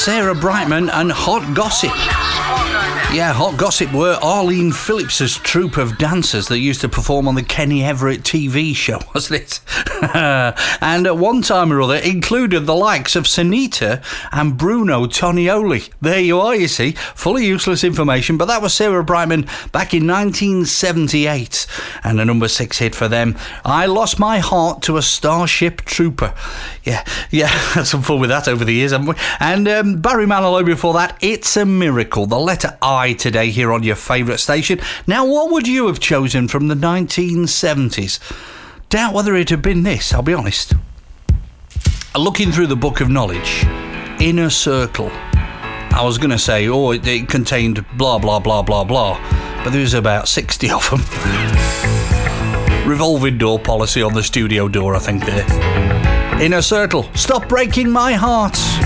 Sarah Brightman and Hot Gossip. Yeah, Hot Gossip were Arlene Phillips's troupe of dancers that used to perform on the Kenny Everett TV show, wasn't it? And at one time or other included the likes of Sunita and Bruno Tonioli. There you are, you see. Fully useless information, but that was Sarah Brightman back in 1978. And a number 6 hit for them, I Lost My Heart to a Starship Trooper. Yeah, had some fun with that over the years, haven't we? And Barry Manilow before that, It's a Miracle. The letter I today here on your favourite station. Now, what would you have chosen from the 1970s? Doubt whether it had been this, I'll be honest. Looking through the book of knowledge, Inner Circle, I was going to say, it contained blah, blah, blah, blah, blah, but there was about 60 of them. Revolving door policy on the studio door, I think, there. Inner Circle, Stop Breaking My Heart.